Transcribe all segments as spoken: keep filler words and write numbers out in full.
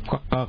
Uh,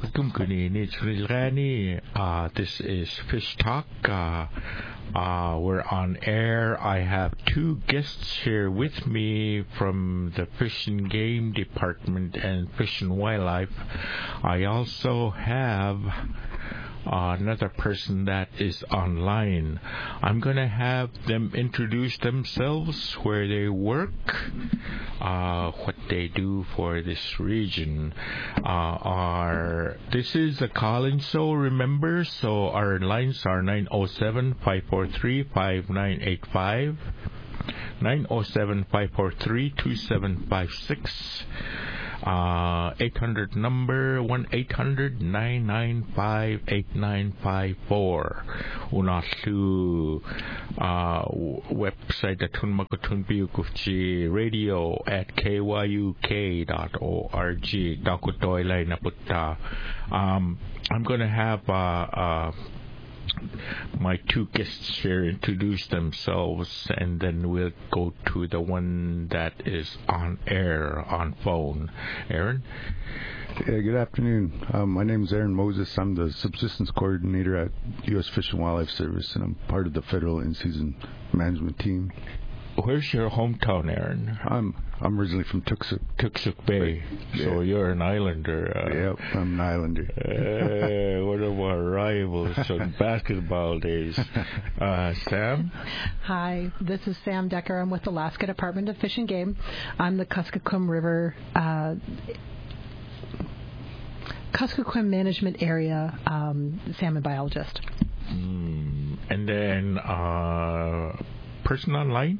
uh, this is Fish Talk. Uh, uh, we're on air. I have two guests here with me from the Fish and Game Department and Fish and Wildlife. I also have Uh, another person that is online. I'm going to have them introduce themselves, where they work, uh, what they do for this region. Uh, our, this is a call-in show, remember, so our lines are nine oh seven, five four three, five nine eight five, nine oh seven, five four three, two seven five six. Uh, eight hundred number one eight hundred nine nine five eight nine five four. Unasu uh, website at tunmakutun radio at k y u k dot org. Dakutoy na putta. Um, I'm going to have uh, uh, my two guests here introduce themselves, and then we'll go to the one that is on air, on phone. Aaron? Yeah, good afternoon. Um, my name is Aaron Moses. I'm the subsistence coordinator at U S Fish and Wildlife Service, and I'm part of the federal in-season management team. Where's your hometown, Aaron? I'm I'm originally from Tuksuk. Tuksuk Bay. Yeah. So you're an islander. Uh, yep, I'm an islander. uh, one of our rivals on basketball days. Uh, Sam? Hi, this is Sam Decker. I'm with the Alaska Department of Fish and Game. I'm the Kuskokwim River uh, Kuskokwim Management Area um, salmon biologist. Mm, and then uh, person online?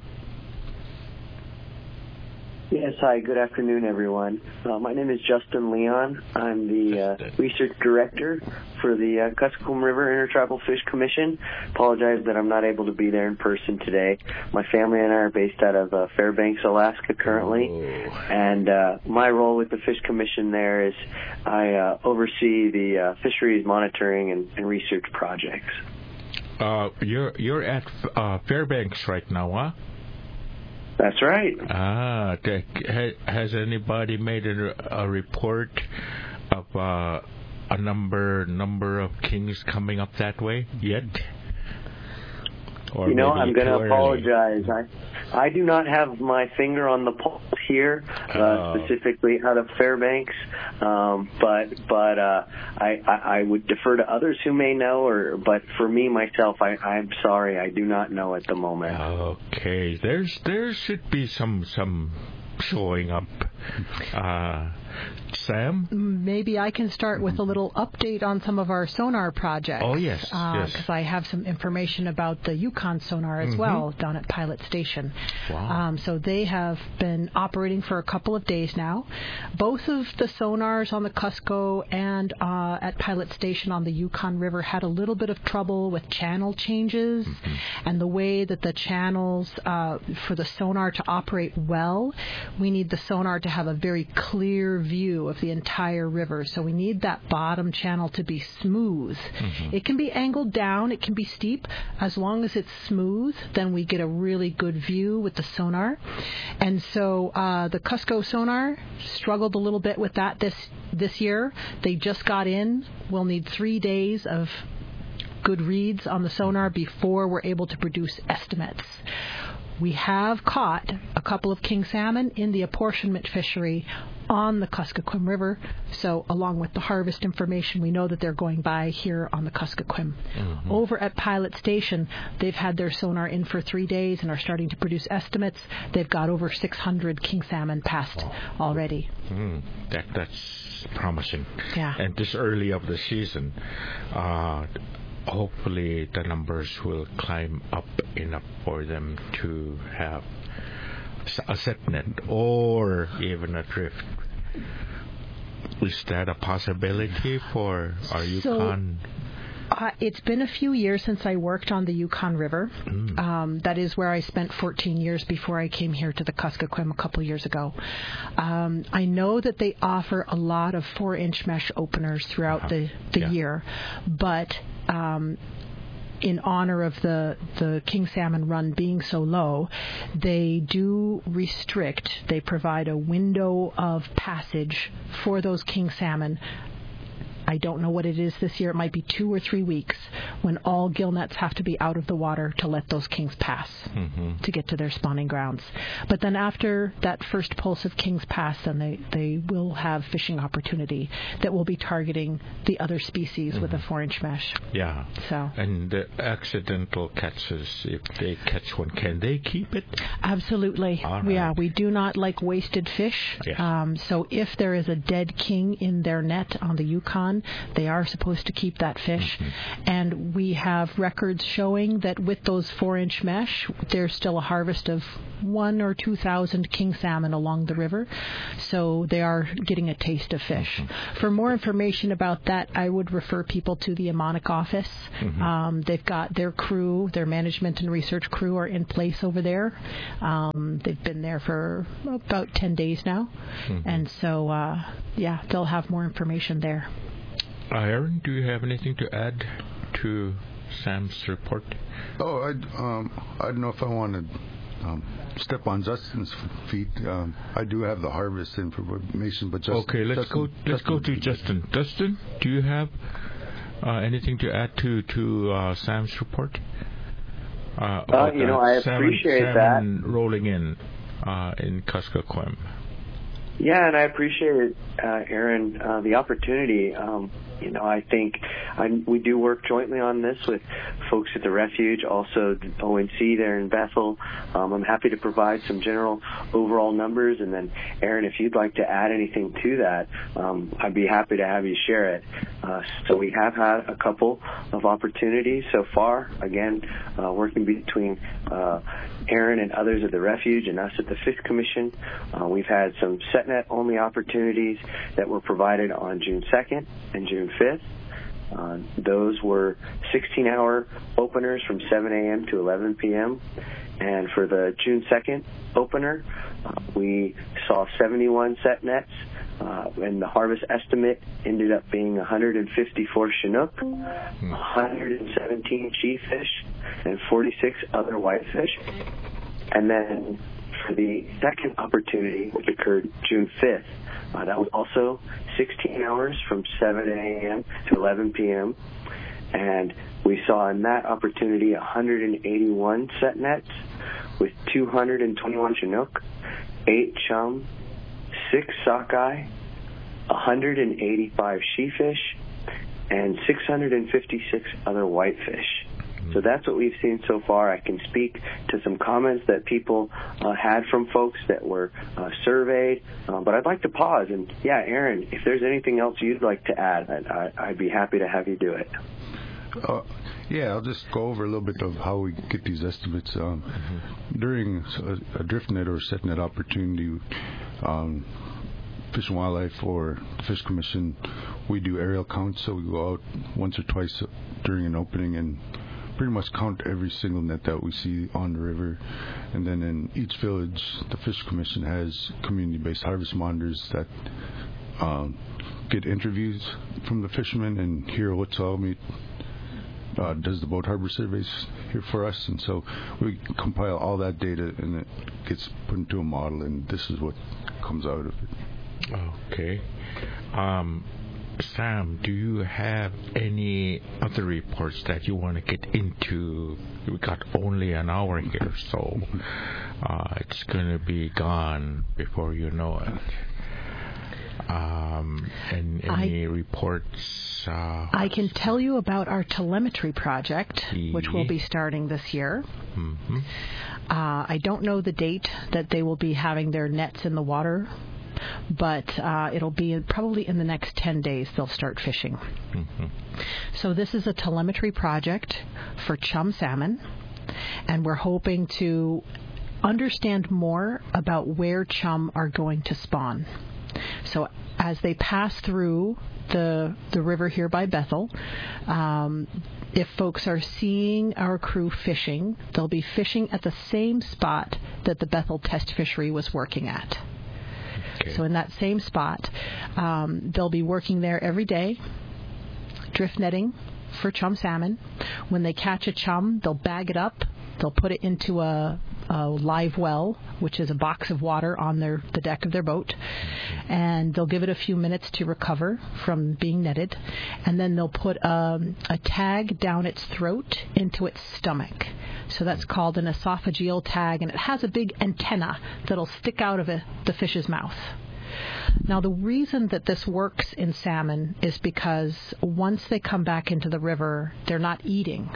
Yes, hi, good afternoon, everyone. Uh, my name is Justin Leon. I'm the uh, research director for the uh, Kuskokwim River Intertribal Fish Commission. Apologize that I'm not able to be there in person today. My family and I are based out of uh, Fairbanks, Alaska currently, oh. and uh, my role with the Fish Commission there is I uh, oversee the uh, fisheries monitoring and, and research projects. Uh, you're you're at uh, Fairbanks right now, huh? That's right. Ah, has anybody made a, a report of uh, a number number of kings coming up that way yet? Or you know, I'm going to apologize. I I do not have my finger on the pulse here, uh, oh. specifically out of Fairbanks, um, but but uh, I, I I would defer to others who may know. Or but for me myself, I I'm sorry, I do not know at the moment. Okay, there's there should be some some showing up. Uh, Sam? Maybe I can start with a little update on some of our sonar projects. Oh, yes. Uh, yes. Because I have some information about the Yukon sonar as mm-hmm. well down at Pilot Station. Wow. Um, so they have been operating for a couple of days now. Both of the sonars on the Cusco and uh, at Pilot Station on the Yukon River had a little bit of trouble with channel changes mm-hmm. and the way that the channels uh, for the sonar to operate well, we need the sonar to have a very clear view of the entire river. So we need that bottom channel to be smooth. Mm-hmm. It can be angled down, it can be steep. As long as it's smooth, then we get a really good view with the sonar. And so uh, the Cusco sonar struggled a little bit with that this this year. They just got in. We'll need three days of good reads on the sonar before we're able to produce estimates. We have caught a couple of king salmon in the apportionment fishery on the Kuskokwim River. So along with the harvest information, we know that they're going by here on the Kuskokwim. Mm-hmm. Over at Pilot Station, they've had their sonar in for three days and are starting to produce estimates. They've got over six hundred king salmon passed oh. already. Mm, that, that's promising. Yeah. And this early of the season, uh, hopefully the numbers will climb up enough for them to have a set net or even a drift. Is that a possibility for our Yukon? Uh, it's been a few years since I worked on the Yukon River. Mm. Um, that is where I spent fourteen years before I came here to the Kuskokwim a couple years ago. Um, I know that they offer a lot of four-inch mesh openers throughout uh-huh. the, the yeah. year, but um, in honor of the, the king salmon run being so low, they do restrict, they provide a window of passage for those king salmon I don't know what it is this year. It might be two or three weeks when all gill nets have to be out of the water to let those kings pass mm-hmm. to get to their spawning grounds. But then after that first pulse of kings pass, then they, they will have fishing opportunity that will be targeting the other species mm-hmm. with a four-inch mesh. Yeah. So. And the accidental catches, if they catch one, can they keep it? Absolutely. All right. Yeah, we do not like wasted fish. Yes. Um, so if there is a dead king in their net on the Yukon, they are supposed to keep that fish. Mm-hmm. And we have records showing that with those four-inch mesh, there's still a harvest of one or two thousand king salmon along the river. So they are getting a taste of fish. Mm-hmm. For more information about that, I would refer people to the Amonic office. Mm-hmm. Um, they've got their crew, their management and research crew are in place over there. Um, they've been there for about ten days now. Mm-hmm. And so, uh, yeah, they'll have more information there. Uh, Aaron, do you have anything to add to Sam's report? Oh, I'd, um, I don't know if I want to um, step on Justin's feet. Um, I do have the harvest information, but Justin, okay, let's Justin, go. Let's Justin, go to Justin. Justin, do you have uh, anything to add to to uh, Sam's report? Uh, uh, you know, I salmon, appreciate salmon that. rolling in uh, in Kuskokwim. Yeah, and I appreciate, uh, Aaron, uh, the opportunity. Um, you know, I think I, we do work jointly on this with folks at the refuge, also O N C there in Bethel. Um, I'm happy to provide some general overall numbers, and then, Aaron, if you'd like to add anything to that, um, I'd be happy to have you share it. Uh, so we have had a couple of opportunities so far, again, uh, working between uh, Aaron and others at the refuge and us at the Fish Commission. Uh, we've had some SetNet-only opportunities that were provided on June second and June fifth. Uh, those were sixteen-hour openers from seven a.m. to eleven p.m. And for the June second opener, uh, we saw seventy-one set nets, uh, and the harvest estimate ended up being one hundred fifty-four Chinook, one hundred seventeen cheefish, and forty-six other whitefish. And then for the second opportunity, which occurred June fifth, uh, that was also sixteen hours from seven a.m. to eleven p.m. And we saw in that opportunity one hundred eighty-one set nets with two hundred twenty-one Chinook, eight chum, six sockeye, one hundred eighty-five sheefish, and six hundred fifty-six other whitefish. So that's what we've seen so far. I can speak to some comments that people uh, had from folks that were uh, surveyed, uh, but I'd like to pause. And, yeah, Aaron, if there's anything else you'd like to add, I'd, I'd be happy to have you do it. Uh, yeah, I'll just go over a little bit of how we get these estimates. Um, mm-hmm. During a, a drift net or set net opportunity, um, Fish and Wildlife or the Fish Commission, we do aerial counts, so we go out once or twice during an opening and pretty much count every single net that we see on the river. And then in each village, the Fish Commission has community-based harvest monitors that um, get interviews from the fishermen and hear what's all meet. Uh, does the boat harbor surveys here for us, and so we compile all that data and it gets put into a model, and this is what comes out of it. Okay. Um, Sam, do you have any other reports that you want to get into? We got only an hour here, so uh, it's going to be gone before you know it. Um, and any I, reports? Uh, I can tell you about our telemetry project, the, which will be starting this year. Mm-hmm. Uh, I don't know the date that they will be having their nets in the water, but uh, it'll be in, probably in the next ten days they'll start fishing. Mm-hmm. So this is a telemetry project for chum salmon, and we're hoping to understand more about where chum are going to spawn. So as they pass through the the river here by Bethel, um, if folks are seeing our crew fishing, they'll be fishing at the same spot that the Bethel test fishery was working at. Okay. So in that same spot, um, they'll be working there every day, drift netting for chum salmon. When they catch a chum, they'll bag it up, they'll put it into a a live well, which is a box of water on their the deck of their boat, and they'll give it a few minutes to recover from being netted, and then they'll put um, a tag down its throat into its stomach. So that's called an esophageal tag, and it has a big antenna that'll stick out of a, the fish's mouth. Now, the reason that this works in salmon is because once they come back into the river, they're not eating.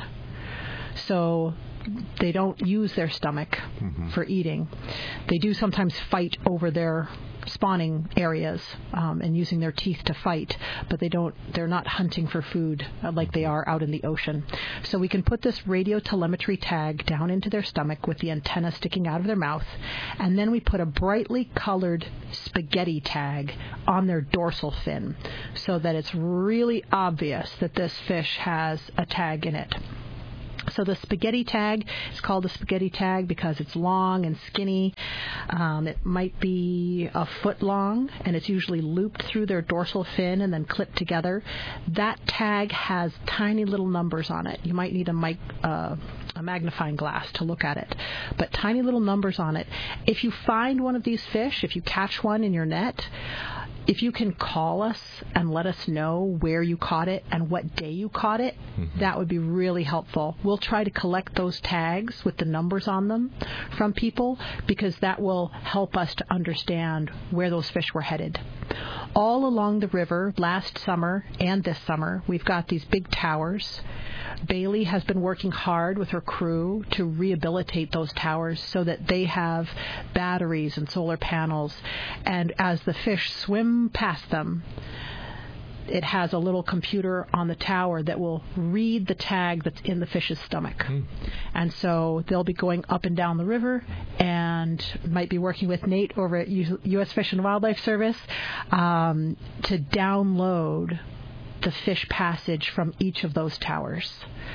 So they don't use their stomach mm-hmm. for eating. They do sometimes fight over their spawning areas um, and using their teeth to fight, but they don't. They're not hunting for food uh, like they are out in the ocean. So we can put this radio telemetry tag down into their stomach with the antenna sticking out of their mouth, and then we put a brightly colored spaghetti tag on their dorsal fin so that it's really obvious that this fish has a tag in it. So the spaghetti tag is called a spaghetti tag because it's long and skinny. Um, it might be a foot long, and it's usually looped through their dorsal fin and then clipped together. That tag has tiny little numbers on it. You might need a, mic, uh, a magnifying glass to look at it, but tiny little numbers on it. If you find one of these fish, if you catch one in your net, if you can call us and let us know where you caught it and what day you caught it, mm-hmm. that would be really helpful. We'll try to collect those tags with the numbers on them from people because that will help us to understand where those fish were headed. All along the river, last summer and this summer, we've got these big towers. Bailey has been working hard with her crew to rehabilitate those towers so that they have batteries and solar panels. And as the fish swim past them, it has a little computer on the tower that will read the tag that's in the fish's stomach. Mm. And so they'll be going up and down the river and might be working with Nate over at U S Fish and Wildlife Service um, to download the fish passage from each of those towers.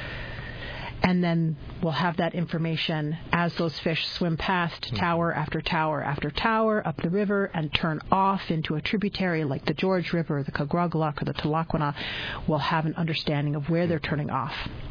And then we'll have that information as those fish swim past mm-hmm. tower after tower after tower up the river and turn off into a tributary like the George River, the Kagragulak, or the Talaquana. We'll have an understanding of where they're turning off.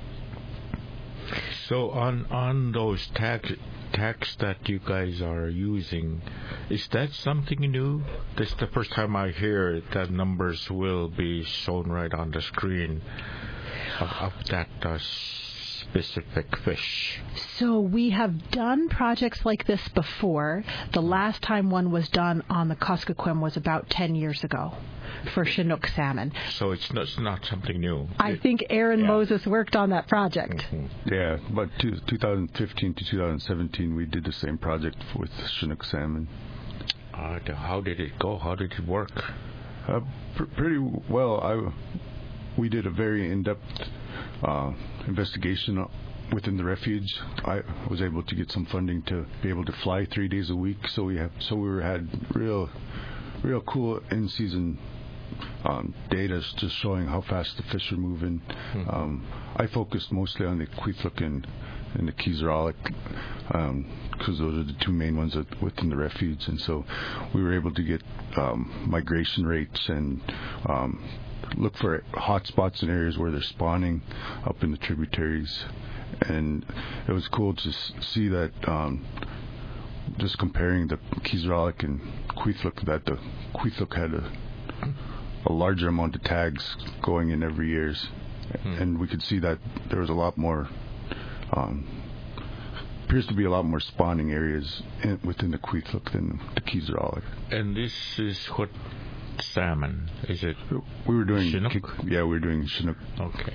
So on on those tags tags that you guys are using, is that something new? This is the first time I hear that numbers will be shown right on the screen of, of that uh, specific fish. So we have done projects like this before. The last time one was done on the Kuskokwim was about ten years ago for Chinook salmon. So it's not, it's not something new. I it, think Aaron yeah. Moses worked on that project. Mm-hmm. Yeah, but two, twenty fifteen to two thousand seventeen we did the same project with Chinook salmon. Uh, how did it go? How did it work? Uh, pr- pretty well. I, we did a very in-depth uh, investigation within the refuge. I was able to get some funding to be able to fly three days a week, so we have so we had real, real cool in-season um, data just showing how fast the fish are moving. Mm-hmm. Um, I focused mostly on the Kwethluk and, and the Kisaralik because um, those are the two main ones that, within the refuge, and so we were able to get um, migration rates and um, look for hot spots in areas where they're spawning up in the tributaries. And it was cool to see that um, just comparing the Kisaralik and Kwethluk, that the Kwethluk had a, a larger amount of tags going in every year. Hmm. And we could see that there was a lot more, um, appears to be a lot more spawning areas in, within the Kwethluk than the Kisaralik. And this is what salmon, is it? We were doing Chinook? Yeah, we were doing Chinook. Okay.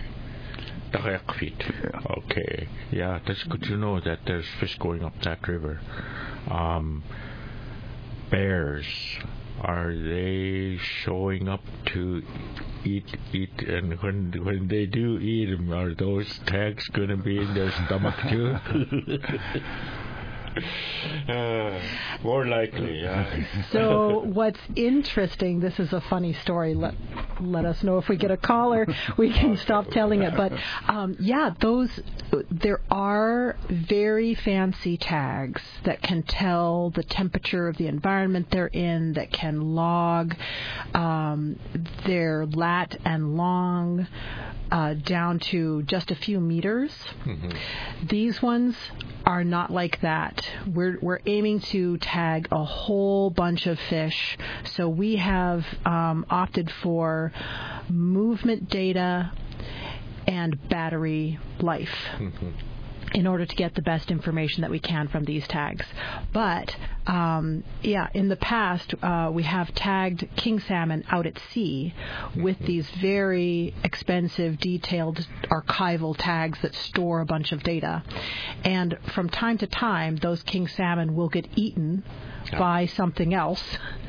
Yeah. Okay. Yeah, that's good to know that there's fish going up that river. Um, bears, are they showing up to eat, eat, and when when they do eat them, are those tags going to be in their stomach too? Uh, more likely, yeah. So what's interesting, this is a funny story, let let us know if we get a caller, we can stop telling it, but um, yeah, those, there are very fancy tags that can tell the temperature of the environment they're in, that can log um, their lat and long uh, down to just a few meters. Mm-hmm. These ones are not like that. We're we're aiming to tag a whole bunch of fish, so we have um, opted for movement data and battery life. Mm-hmm. in order to get the best information that we can from these tags. But, um, yeah, in the past, uh, we have tagged king salmon out at sea with these very expensive, detailed archival tags that store a bunch of data. And from time to time, those king salmon will get eaten by something else.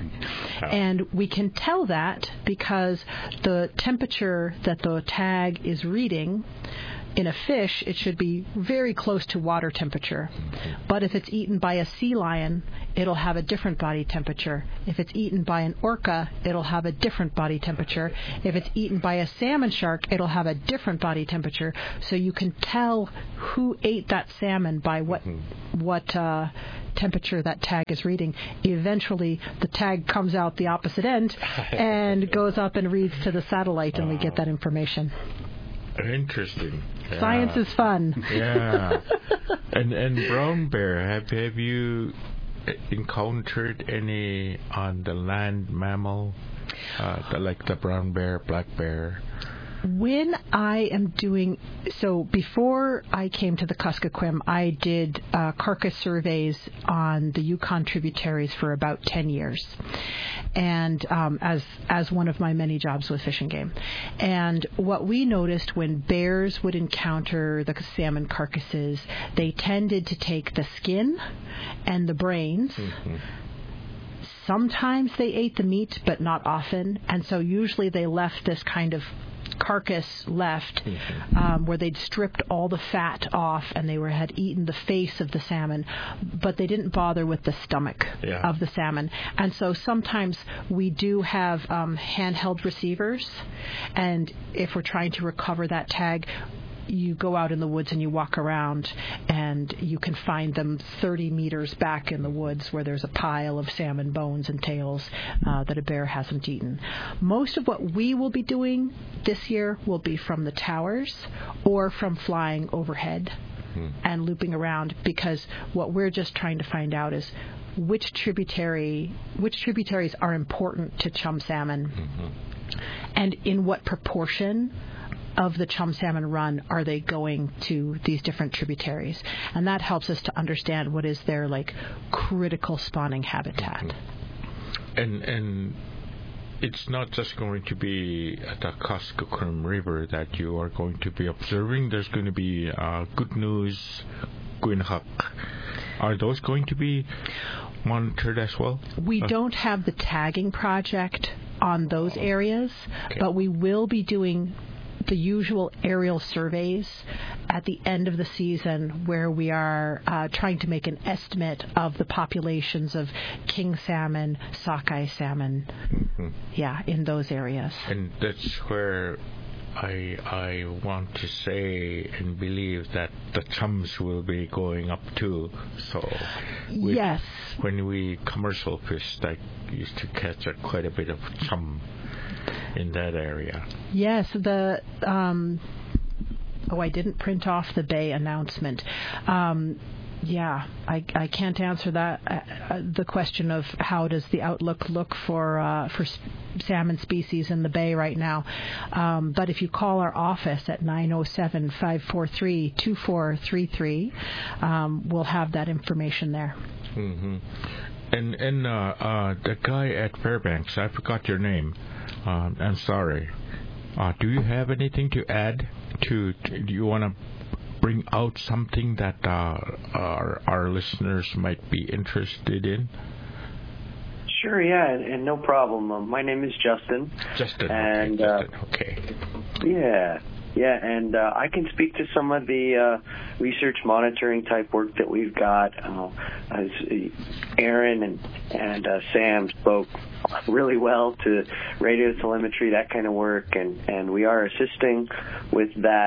And we can tell that because the temperature that the tag is reading, in a fish, it should be very close to water temperature. But if it's eaten by a sea lion, it'll have a different body temperature. If it's eaten by an orca, it'll have a different body temperature. If it's eaten by a salmon shark, it'll have a different body temperature. So you can tell who ate that salmon by what what uh, temperature that tag is reading. Eventually, the tag comes out the opposite end and goes up and reads to the satellite, and we get that information. Interesting. Yeah. Science is fun. Yeah. and and brown bear, have have you encountered any on the land mammal, uh, the, like the brown bear, black bear? When I am doing, so before I came to the Kuskokwim, I did uh, carcass surveys on the Yukon tributaries for about ten years, and um, as as one of my many jobs with Fish and Game. And what we noticed when bears would encounter the salmon carcasses, they tended to take the skin and the brains. Mm-hmm. Sometimes they ate the meat, but not often, and so usually they left this kind of carcass left, um, where they'd stripped all the fat off and they were had eaten the face of the salmon, but they didn't bother with the stomach yeah. of the salmon. And so sometimes we do have um, handheld receivers, and if we're trying to recover that tag, you go out in the woods and you walk around and you can find them thirty meters back in the woods where there's a pile of salmon bones and tails uh, that a bear hasn't eaten. Most of what we will be doing this year will be from the towers or from flying overhead hmm. and looping around, because what we're just trying to find out is which tributary, which tributaries are important to chum salmon mm-hmm. and in what proportion of the chum salmon run are they going to these different tributaries, and that helps us to understand what is their like critical spawning habitat. Mm-hmm. And and it's not just going to be at the Kuskokwim River that you are going to be observing. There's going to be uh, Good News, Guinhak. Are those going to be monitored as well? We uh, don't have the tagging project on those areas, okay. but we will be doing the usual aerial surveys at the end of the season, where we are uh, trying to make an estimate of the populations of king salmon, sockeye salmon, mm-hmm. yeah, in those areas. And that's where I I want to say and believe that the chums will be going up too. So we, yes, when we commercial fish, I used to catch a, quite a bit of chum in that area. Yes, the um, oh, I didn't print off the bay announcement. Um, yeah, I, I can't answer that. Uh, the question of how does the outlook look for uh, for salmon species in the bay right now. Um, but if you call our office at nine oh seven, five four three, two four three three, um, we'll have that information there. Mm-hmm. And and uh, uh, the guy at Fairbanks, I forgot your name. Um, I'm sorry. Uh, do you have anything to add? To, to do you want to bring out something that uh, our our listeners might be interested in? Sure, yeah, and, and no problem. Um, my name is Justin. Justin, and, okay. Uh, Justin, okay. Yeah. Yeah, and uh, I can speak to some of the uh, research monitoring type work that we've got. Uh, as Aaron and and uh, Sam spoke really well to radio telemetry, that kind of work, and, and we are assisting with that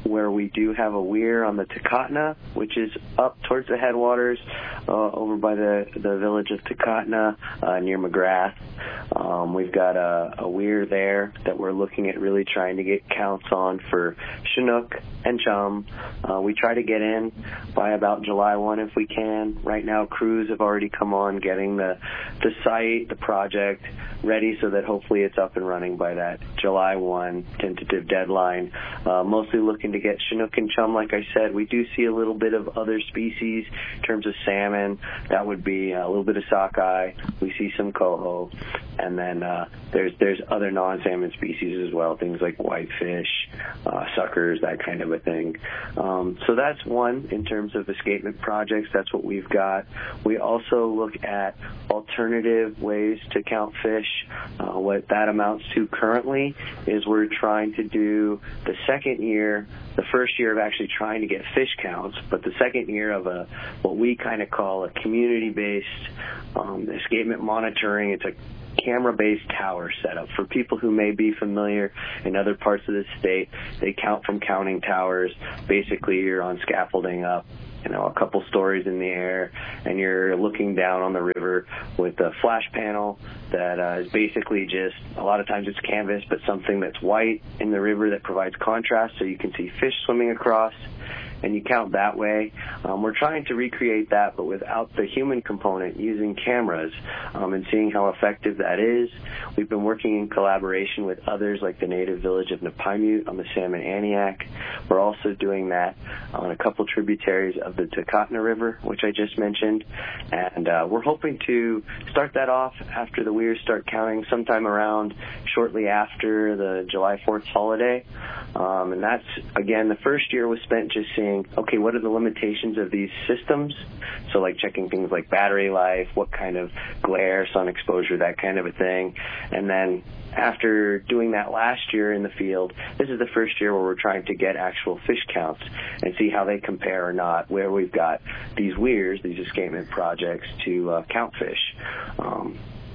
where we do have a weir on the Takotna, which is up towards the headwaters, uh, over by the, the village of Takotna, uh, near McGrath. Um, we've got a, a weir there that we're looking at really trying to get counts on for Chinook and chum. Uh, we try to get in by about July first if we can. Right now, crews have already come on getting the, the site, the project ready so that hopefully it's up and running by that July first tentative deadline. Uh, mostly looking to get Chinook and chum, like I said. We do see a little bit of other species in terms of salmon. That would be a little bit of sockeye. We see some coho. And then uh, there's there's other non-salmon species as well, things like whitefish, uh, suckers, that kind of a thing. Um, so that's one in terms of escapement projects. That's what we've got. We also look at alternative ways to count fish. Uh, what that amounts to currently is we're trying to do the second year, the first year of actually trying to get fish counts, but the second year of a what we kind of call a community-based um, escapement monitoring. It's a camera-based tower setup. For people who may be familiar in other parts of the state, they count from counting towers. Basically, you're on scaffolding up, you know, a couple stories in the air, and you're looking down on the river with a flash panel that uh, is basically just, a lot of times it's canvas, but something that's white in the river that provides contrast so you can see fish swimming across, and you count that way. Um, we're trying to recreate that, but without the human component, using cameras um, and seeing how effective that is. We've been working in collaboration with others like the native village of Napaimute on the Salmon Aniak. We're also doing that on a couple tributaries of the Takotna River, which I just mentioned. And uh, we're hoping to start that off after the weirs start counting sometime around shortly after the July fourth holiday. Um, and that's, again, the first year was spent just seeing, okay, what are the limitations of these systems? So like checking things like battery life, what kind of glare, sun exposure, that kind of a thing. And then after doing that last year in the field, this is the first year where we're trying to get actual fish counts and see how they compare or not, where we've got these weirs, these escapement projects to uh, count fish. Um,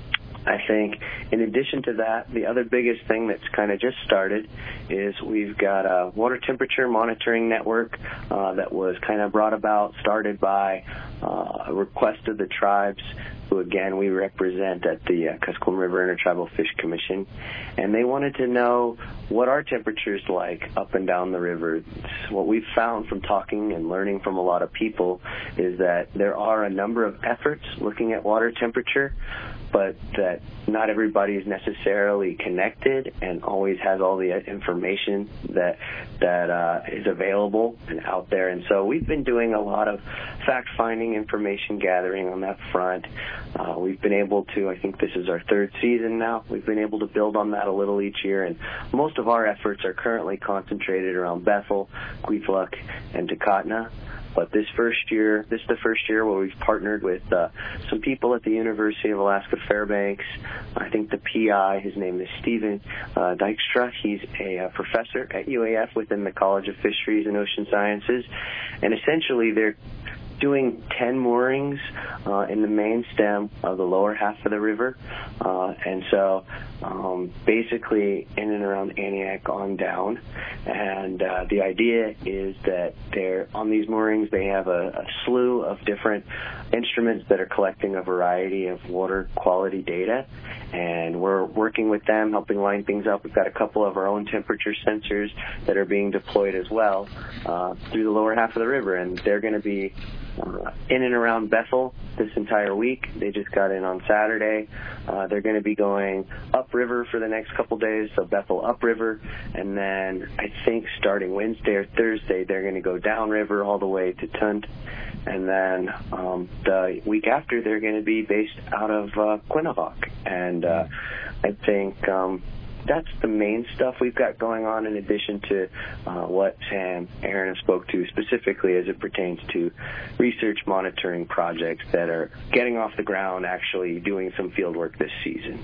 I think in addition to that, the other biggest thing that's kind of just started is we've got a water temperature monitoring network uh, that was kind of brought about, started by uh, a request of the tribes, who, again, we represent at the uh, Kuskokwim River Intertribal Fish Commission. And they wanted to know what our temperature is like up and down the river. What we've found from talking and learning from a lot of people is that there are a number of efforts looking at water temperature, but that not everybody is necessarily connected and always has all the information that that uh, is available and out there. And so we've been doing a lot of fact-finding, information gathering on that front. Uh, we've been able to, I think this is our third season now, we've been able to build on that a little each year, and most of our efforts are currently concentrated around Bethel, Kwethluk, and Takotna. But this first year, this is the first year where we've partnered with uh, some people at the University of Alaska Fairbanks. I think the P I, his name is Stephen uh, Dykstra. He's a, a professor at U A F within the College of Fisheries and Ocean Sciences. And essentially they're doing ten moorings uh, in the main stem of the lower half of the river. Uh, and so um, basically in and around Aniak on down. And uh, the idea is that they're on these moorings, they have a, a slew of different instruments that are collecting a variety of water quality data. And we're working with them, helping line things up. We've got a couple of our own temperature sensors that are being deployed as well uh, through the lower half of the river. And they're going to be Uh, in and around Bethel this entire week. They just got in on Saturday. Uh, they're going to be going upriver for the next couple days, so Bethel upriver, and then I think starting Wednesday or Thursday they're going to go downriver all the way to Tunt, and then um, the week after they're going to be based out of uh, Quinnipiac. And uh, I think um, that's the main stuff we've got going on, in addition to uh, what Sam Aaron spoke to specifically as it pertains to research monitoring projects that are getting off the ground, actually doing some field work this season.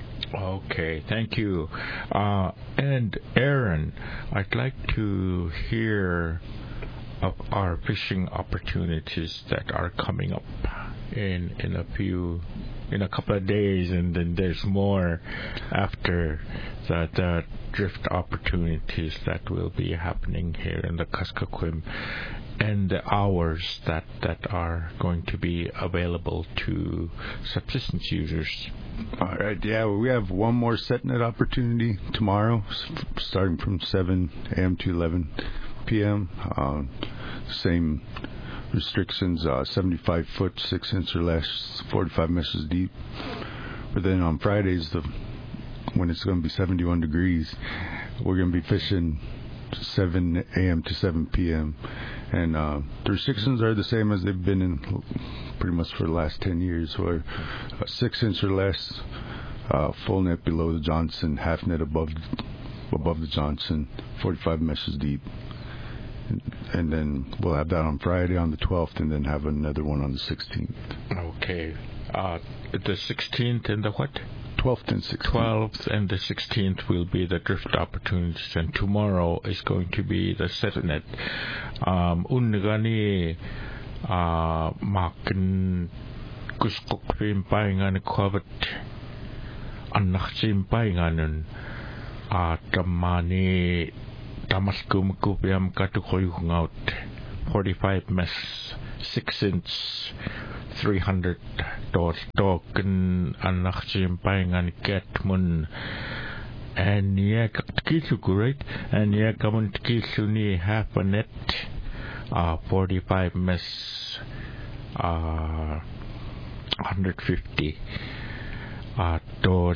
Okay, thank you. Uh, and Aaron, I'd like to hear of our fishing opportunities that are coming up in in a few in a couple of days, and then there's more after the, the drift opportunities that will be happening here in the Kuskokwim, and the hours that, that are going to be available to subsistence users. All right, yeah, well, we have one more setnet opportunity tomorrow, starting from seven a.m. to eleven p.m. Uh, same restrictions, uh, seventy-five foot, six inch or less, forty-five meshes deep. But then on Fridays, the when it's going to be seventy-one degrees, we're going to be fishing seven a.m. to seven p.m. And uh, the restrictions are the same as they've been in pretty much for the last ten years, where uh, six inch or less, uh, full net below the Johnson, half net above above the Johnson, forty-five meshes deep. And, and then we'll have that on Friday on the twelfth, and then have another one on the sixteenth. Okay. Uh, the sixteenth and the what? twelfth and sixteenth. twelfth and the sixteenth will be the drift opportunities, and tomorrow is going to be the setnet. Um, Unnagani uh, makin kuskokrim paingan kovet annachim painganun uh, tamani tamaskum kupiam katukoyungaut forty-five mes six inch three hundred dot token annachim paingan ketmun and yeah kisu great and yeah kamun kisuni half a net uh forty-five mes uh one hundred fifty uh dos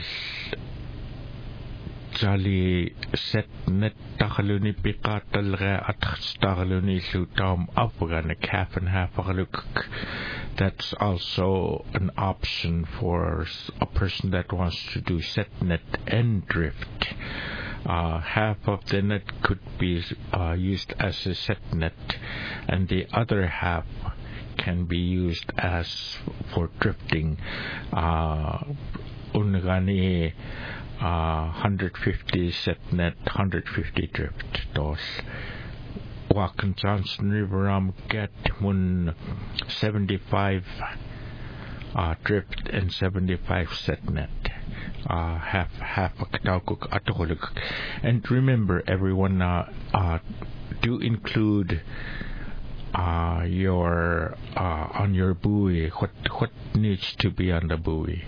Jali set net tagaluni pikatalga at tagaluni sutam afgan a calf and half a that's also an option for a person that wants to do set net and drift. Uh, half of the net could be uh, used as a set net, and the other half can be used as for drifting. Uh, Ungani Uh, one hundred fifty set net, one hundred fifty drift. Dos Wakan Johnson River am get mun seventy-five uh, drift and seventy-five set net. Uh, half half a kataukuk atoluk. And remember, everyone, uh, uh, do include uh, your uh, on your buoy what what needs to be on the buoy.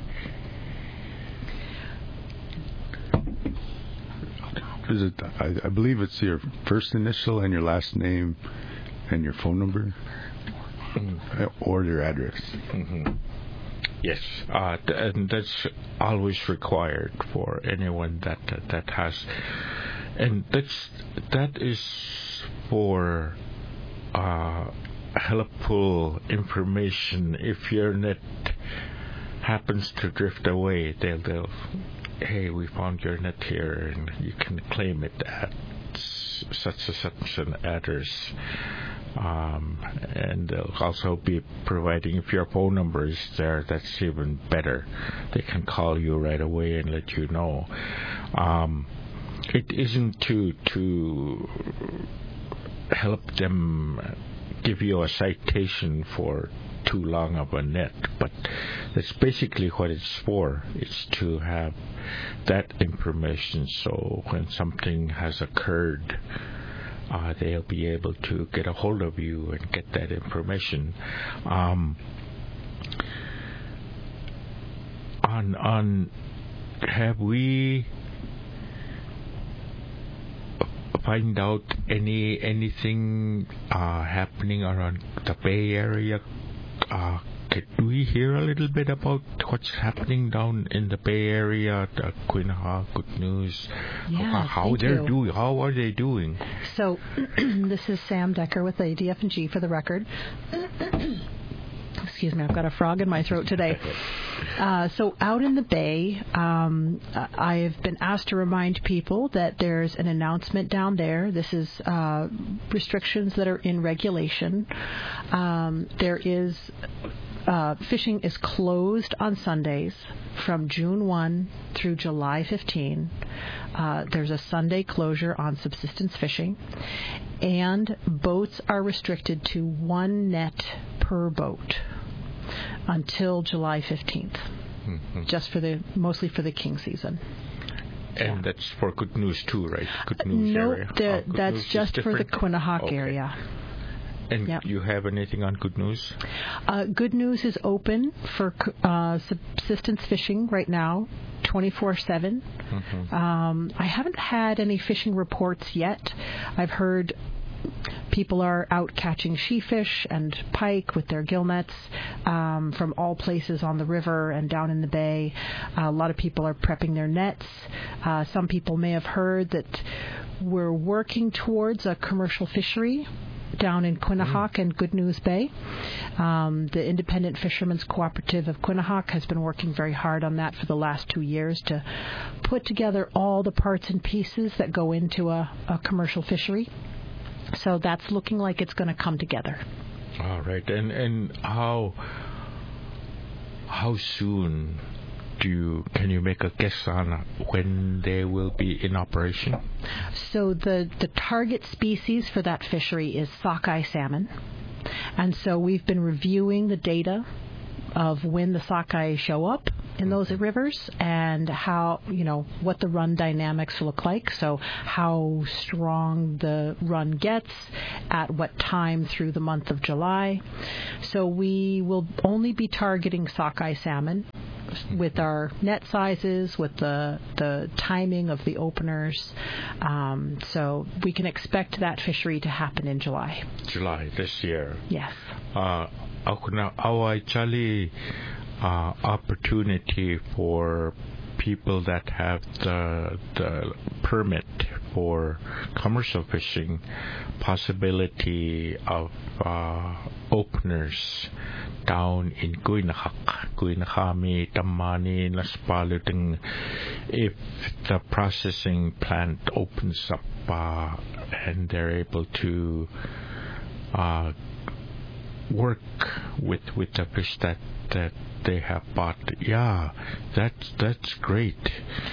Is it? I, I believe it's your first initial and your last name and your phone number, mm-hmm. or your address. Mm-hmm. Yes, uh, th- and that's always required for anyone that uh, that has, and that's that is for uh, helpful information. If your net happens to drift away, they'll they'll. Hey, we found your net here, and you can claim it at such and such an address. Um, and they'll also be providing, if your phone number is there, that's even better. They can call you right away and let you know. Um, it isn't to to help them give you a citation for too long of a net, but that's basically what it's for. It's to have that information, so when something has occurred, uh, they'll be able to get a hold of you and get that information. Um, on on have we find out any anything uh, happening around the Bay Area? Uh, can we hear a little bit about what's happening down in the Bay Area, the Quinha, Good News? Yeah, how how they're you. doing? How are they doing? So, this is Sam Decker with A D F and G for the record. Excuse me, I've got a frog in my throat today. Uh, so out in the Bay, um, I've been asked to remind people that there's an announcement down there. This is uh, restrictions that are in regulation. Um, there is uh, fishing is closed on Sundays from June first through July fifteenth. Uh, there's a Sunday closure on subsistence fishing, and boats are restricted to one net per boat until July fifteenth. mm-hmm. just for the mostly for the king season. And yeah. that's for Good News too, right? Good News no, area. No, oh, that's just for the Quinhagak okay. area. And yep. you have anything on Good News? Uh, Good News is open for uh, subsistence fishing right now, twenty-four seven. Mm-hmm. Um, I haven't had any fishing reports yet. I've heard people are out catching sheefish and pike with their gill nets um, from all places on the river and down in the bay. Uh, a lot of people are prepping their nets. Uh, some people may have heard that we're working towards a commercial fishery down in Quinhagak mm. and Good News Bay. Um, the Independent Fishermen's Cooperative of Quinhagak has been working very hard on that for the last two years to put together all the parts and pieces that go into a, a commercial fishery. So that's looking like it's going to come together. All right. And and how how soon do you can you make a guess on when they will be in operation? So the the target species for that fishery is sockeye salmon. And so we've been reviewing the data of when the sockeye show up in those rivers and how, you know, what the run dynamics look like. So how strong the run gets, at what time through the month of July. So we will only be targeting sockeye salmon with our net sizes, with the the timing of the openers. Um, so we can expect that fishery to happen in July. July this year. Yes. Uh, our actually uh, opportunity for people that have the the permit for commercial fishing, possibility of uh, openers down in Quinhagak, Quinhagami, Tamani, Naspaluting. If the processing plant opens up uh, and they're able to uh, work with with the fish that that they have bought, yeah, that's that's great.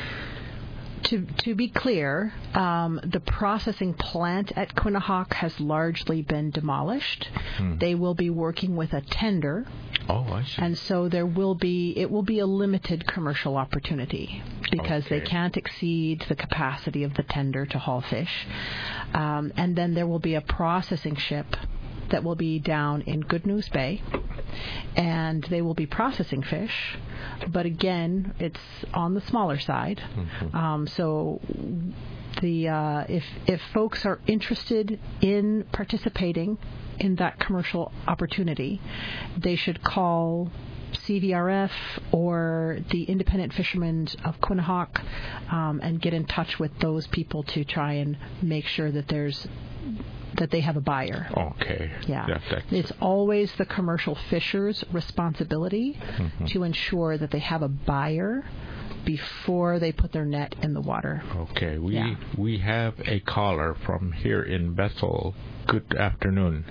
To to be clear, um, the processing plant at Quinhagak has largely been demolished. Hmm. They will be working with a tender. Oh, I see. And so there will be it will be a limited commercial opportunity because okay. they can't exceed the capacity of the tender to haul fish. Um, and then there will be a processing ship that will be down in Good News Bay, and they will be processing fish, but again, it's on the smaller side. Mm-hmm. Um, so the uh, if if folks are interested in participating in that commercial opportunity, they should call C V R F or the Independent Fishermen of Quinhagak um, and get in touch with those people to try and make sure that there's that they have a buyer. Okay. Yeah. That, it's always the commercial fisher's responsibility mm-hmm. to ensure that they have a buyer before they put their net in the water. Okay. We yeah. we have a caller from here in Bethel. Good afternoon.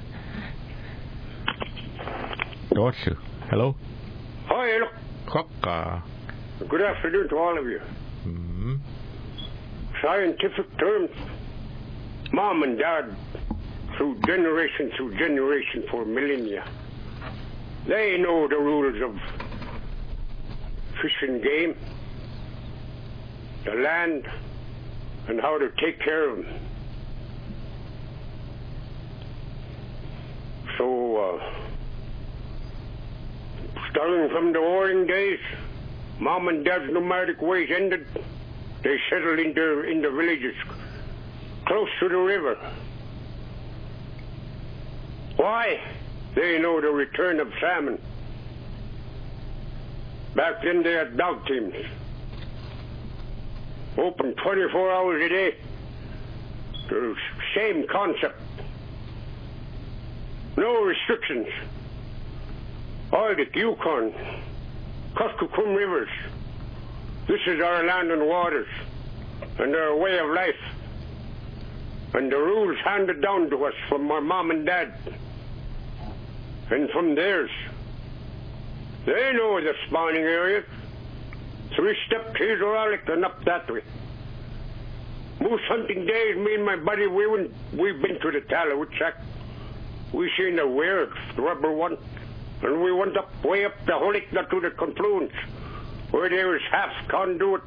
Dorsu. Hello. Hi, hello. Kaka. Good afternoon to all of you. Mm-hmm. Scientific terms, Mom and Dad, through generation through generation for millennia, they know the rules of fish and game, the land, and how to take care of them. So, uh, starting from the warring days, Mom and Dad's nomadic ways ended. They settled in the, in the villages close to the river. Why? They know the return of salmon. Back then they had dog teams. Open twenty-four hours a day. The same concept. No restrictions. Arctic, Yukon, Kuskokwim rivers. This is our land and waters and our way of life. And the rules handed down to us from our mom and dad and from theirs. They know the spawning area. Three-step Hazelalic and up that way. Moose hunting days, me and my buddy, we went, we've been to the Talawitchak. We seen the weird rubber one. And we went up, way up the Holik to the confluence where there was half conduit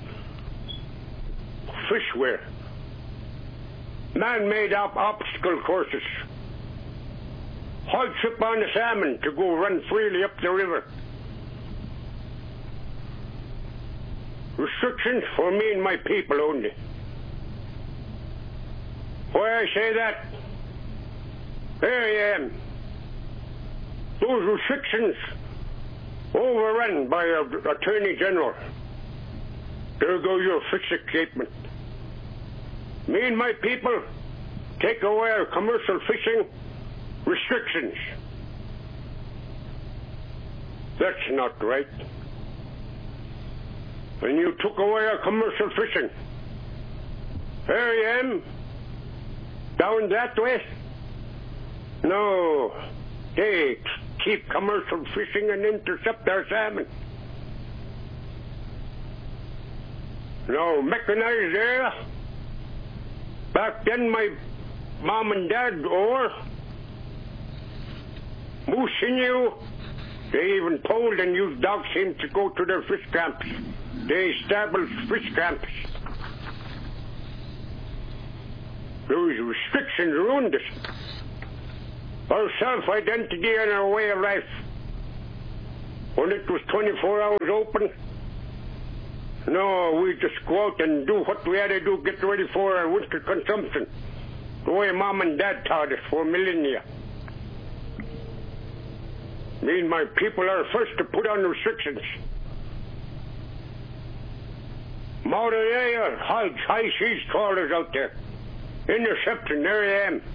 fishware, man-made up obstacle courses, hardship on the salmon to go run freely up the river, restrictions for me and my people only. Why I say that? There I am. Those restrictions overrun by a Attorney General. There go your fish escapement. Me and my people take away our commercial fishing restrictions. That's not right. And you took away our commercial fishing. There I am. Down that way? No. They keep commercial fishing and intercept our salmon. No, mechanized area. Back then, my mom and dad, or moose sinew, they even told and used dog teams to go to their fish camps. They established fish camps. Those restrictions ruined us. Our self-identity and our way of life. When it was twenty-four hours open, no, we just go out and do what we had to do, get ready for our winter consumption. The way Mom and Dad taught us for millennia. Me and my people are first to put on restrictions. Maori are high, high seas trawlers out there. Intercepting, there I am.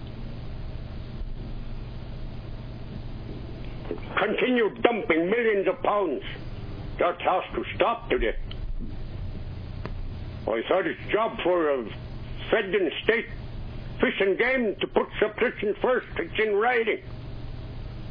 Continue dumping millions of pounds. That has to stop today. I thought it's job for a fed and state fish and game to put subsistence first. It's in writing.